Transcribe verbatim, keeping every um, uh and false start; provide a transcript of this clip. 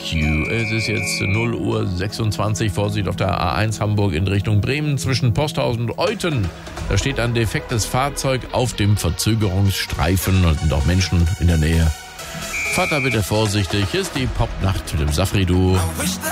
You. Es ist jetzt null Uhr sechsundzwanzig. Vorsicht auf der A eins Hamburg in Richtung Bremen zwischen Posthausen und Euthen. Da steht ein defektes Fahrzeug auf dem Verzögerungsstreifen und sind auch Menschen in der Nähe. Fahrt da bitte vorsichtig. Hier ist die Popnacht mit dem Safri-Duo.